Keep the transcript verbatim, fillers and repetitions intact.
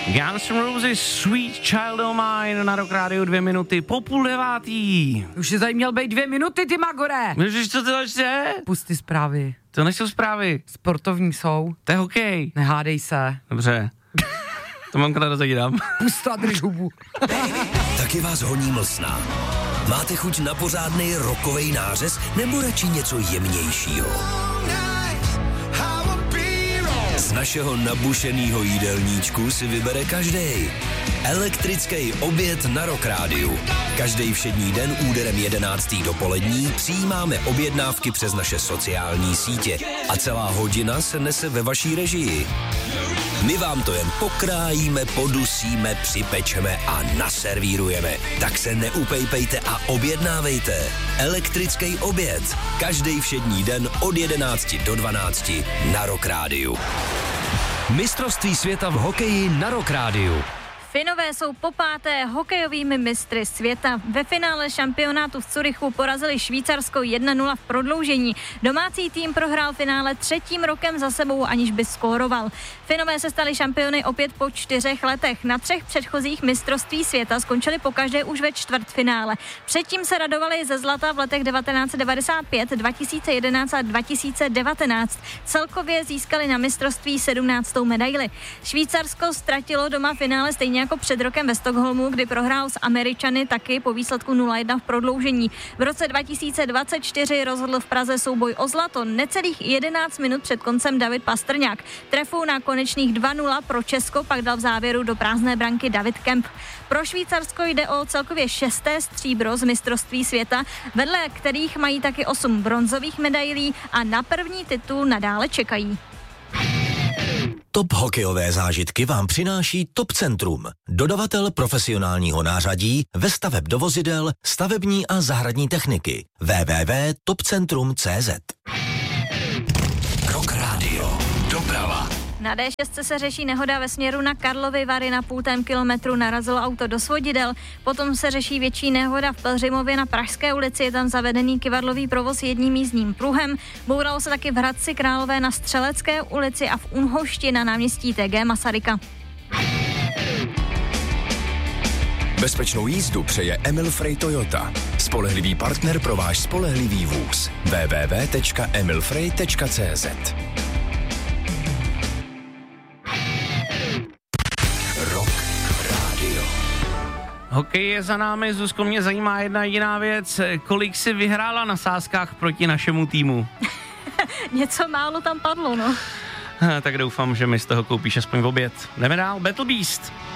Guns N' Roses, Sweet Child O' Mine na Rock Radio dvě minuty po půl devátý. Už jsi tady měl být dvě minuty, ty magore. Můžeš, co to je? Pusty zprávy. To nejsou zprávy. Sportovní jsou. To je hokej. Nehádej se. Dobře. To mám kada rozejít. Pusto a drž hubu. Taky vás honí mlsná. Máte chuť na pořádnej rokovej nářez nebo radši něco jemnějšího? Z našeho nabušenýho jídelníčku si vybere každej. Elektrický oběd na Rock Rádiu. Každý všední den úderem jedenáctý dopolední přijímáme objednávky přes naše sociální sítě a celá hodina se nese ve vaší režii. My vám to jen pokrájíme, podusíme, připečeme a naservírujeme. Tak se neupejpejte a objednávejte. Elektrický oběd. Každý všední den od jedenácti do dvanácti na Rock Rádiu. Mistrovství světa v hokeji na Rock Rádiu. Finové jsou po páté hokejovými mistry světa. Ve finále šampionátu v Curychu porazili Švýcarsko jedna nula v prodloužení. Domácí tým prohrál finále třetím rokem za sebou, aniž by skóroval. Finové se stali šampiony opět po čtyřech letech. Na třech předchozích mistrovství světa skončili pokaždé už ve čtvrtfinále. Předtím se radovali ze zlata v letech devatenáct set devadesát pět, dva tisíce jedenáct a dva tisíce devatenáct. Celkově získali na mistrovství sedmnáctou medaili. Švýcarsko ztratilo doma finále stejně jako před rokem ve Stockholmu, kdy prohrál s Američany taky po výsledku nula jedna v prodloužení. V roce dva tisíce dvacet čtyři rozhodl v Praze souboj o zlato. Necelých jedenáct minut před koncem David Pastrňák. Trefu na konečných dva nula pro Česko pak dal v závěru do prázdné branky David Kemp. Pro Švýcarsko jde o celkově šesté stříbro z mistrovství světa, vedle kterých mají taky osm bronzových medailí a na první titul nadále čekají. Top hokejové zážitky vám přináší Top Centrum, dodavatel profesionálního nářadí ve staveb do vozidel, stavební a zahradní techniky. w w w tečka top centrum tečka c z. Rock Radio. Doprava. Na D šest se řeší nehoda ve směru na Karlovy Vary. Na půltém kilometru narazilo auto do svodidel. Potom se řeší větší nehoda v Pelhřimově na Pražské ulici. Je tam zavedený kyvadlový provoz jedním jízdním pruhem. Bouralo se taky v Hradci Králové na Střelecké ulici a v Unhošti na náměstí T G Masaryka. Bezpečnou jízdu přeje Emil Frey Toyota. Spolehlivý partner pro váš spolehlivý vůz. w w w tečka emil frey tečka c z. Rock Radio. Hokej je za námi, Zuzko, mě zajímá jedna jediná věc. Kolik jsi vyhrála na sázkách proti našemu týmu? Něco málo tam padlo, no. Tak doufám, že mi z toho koupíš aspoň v oběd. Jdeme dál, Battle Beast.